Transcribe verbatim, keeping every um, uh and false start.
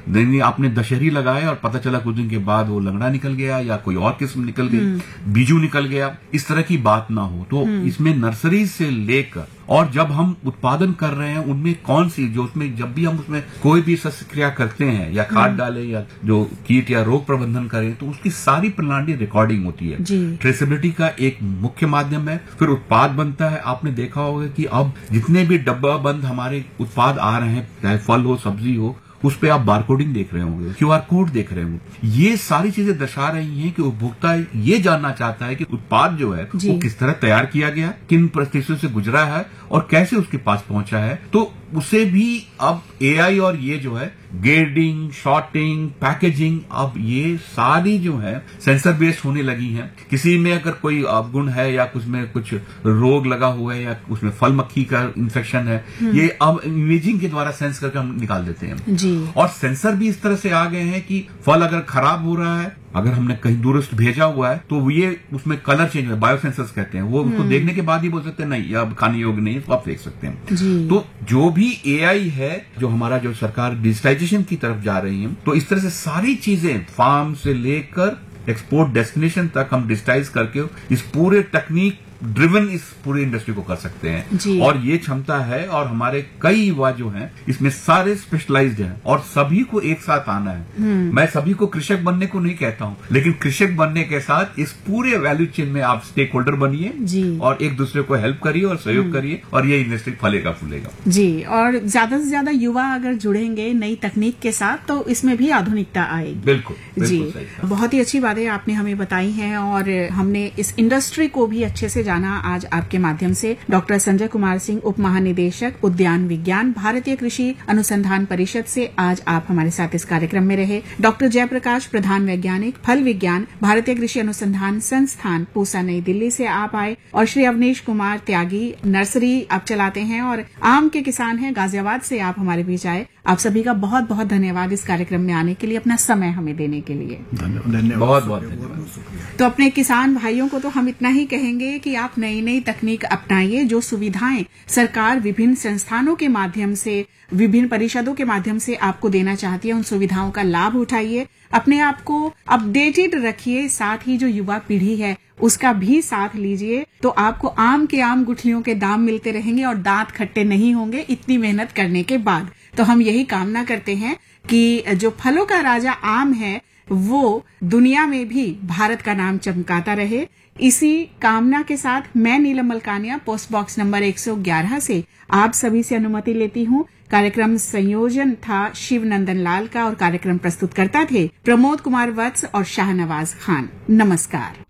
नहीं आपने दशहरी लगाया और पता चला कुछ दिन के बाद वो लंगड़ा निकल गया या कोई और किस्म निकल गई, बीजू निकल गया, इस तरह की बात ना हो। तो इसमें नर्सरी से लेकर और जब हम उत्पादन कर रहे हैं उनमें कौन सी जो उसमें जब भी हम उसमें कोई भी शस्त्रक्रिया करते हैं या खाद डालें या जो कीट या रोग प्रबंधन करें तो उसकी सारी प्रणाली रिकॉर्डिंग होती है। ट्रेसेबिलिटी का एक मुख्य माध्यम है। फिर उत्पाद बनता है। आपने देखा होगा कि अब जितने भी डब्बा बंद हमारे उत्पाद आ रहे हैं, चाहे फल हो सब्जी हो, उस पे आप बारकोडिंग देख रहे होंगे, क्यूआर कोड देख रहे होंगे। ये सारी चीजें दर्शा रही हैं कि उपभोक्ता ये जानना चाहता है कि उत्पाद जो है वो किस तरह तैयार किया गया, किन परिस्थितियों से गुजरा है और कैसे उसके पास पहुंचा है। तो उसे भी अब एआई और ये जो है ग्रेडिंग, शॉर्टिंग, पैकेजिंग, अब ये सारी जो है सेंसर बेस्ड होने लगी हैं। किसी में अगर कोई अवगुण है या कुछ में कुछ रोग लगा हुआ है या उसमें फल मक्खी का इन्फेक्शन है, ये अब इमेजिंग के द्वारा सेंस करके हम निकाल देते हैं जी। और सेंसर भी इस तरह से आ गए हैं कि फल अगर खराब हो रहा है, अगर हमने कहीं दूरस्थ भेजा हुआ है तो ये उसमें कलर चेंज है, बायोसेंसर्स कहते हैं, वो उसको देखने के बाद ही बोल सकते हैं नहीं अब खाने योग्य नहीं है, तो आप फेंक सकते हैं। तो जो भी एआई है, जो हमारा जो सरकार डिजिटाइजेशन की तरफ जा रही है, तो इस तरह से सारी चीजें फार्म से लेकर एक्सपोर्ट डेस्टिनेशन तक हम डिजिटाइज करके इस पूरे तकनीक ड्रिवन इस पूरी इंडस्ट्री को कर सकते हैं। और ये क्षमता है और हमारे कई युवा जो हैं इसमें सारे स्पेशलाइज्ड हैं और सभी को एक साथ आना है। मैं सभी को कृषक बनने को नहीं कहता हूं, लेकिन कृषक बनने के साथ इस पूरे वैल्यू चेन में आप स्टेक होल्डर बनिए और एक दूसरे को हेल्प करिए और सहयोग करिए और ये इंडस्ट्री फलेगा फूलेगा जी। और ज्यादा से ज्यादा युवा अगर जुड़ेंगे नई तकनीक के साथ तो इसमें भी आधुनिकता आएगी। बिल्कुल, बिल्कुल जी। बहुत ही अच्छी बातें आपने हमें बताई हैं और हमने इस इंडस्ट्री को भी अच्छे से जाना आज आपके माध्यम से। डॉक्टर संजय कुमार सिंह, उप महानिदेशक उद्यान विज्ञान, भारतीय कृषि अनुसंधान परिषद से आज आप हमारे साथ इस कार्यक्रम में रहे। डॉक्टर जयप्रकाश, प्रधान वैज्ञानिक फल विज्ञान, भारतीय कृषि अनुसंधान संस्थान पूसा नई दिल्ली से आप आए। और श्री अवनीश कुमार त्यागी, नर्सरी आप चलाते हैं और आम के किसान हैं, गाजियाबाद से आप हमारे बीच आए। आप सभी का बहुत बहुत धन्यवाद इस कार्यक्रम में आने के लिए, अपना समय हमें देने के लिए। धन्यवाद, बहुत बहुत धन्यवाद। तो अपने किसान भाइयों को तो हम इतना ही कहेंगे कि आप नई नई तकनीक अपनाइए। जो सुविधाएं सरकार विभिन्न संस्थानों के माध्यम से, विभिन्न परिषदों के माध्यम से आपको देना चाहती है, उन सुविधाओं का लाभ उठाइए। अपने आप को अपडेटेड रखिए, साथ ही जो युवा पीढ़ी है उसका भी साथ लीजिए, तो आपको आम के आम गुठलियों के दाम मिलते रहेंगे और दांत खट्टे नहीं होंगे इतनी मेहनत करने के बाद। तो हम यही कामना करते हैं कि जो फलों का राजा आम है वो दुनिया में भी भारत का नाम चमकाता रहे। इसी कामना के साथ मैं नीलम मलकानिया, पोस्ट बॉक्स नंबर एक सौ ग्यारह से आप सभी से अनुमति लेती हूँ। कार्यक्रम संयोजन था शिव नंदन लाल का और कार्यक्रम प्रस्तुत करता थे प्रमोद कुमार वत्स और शाहनवाज खान। नमस्कार।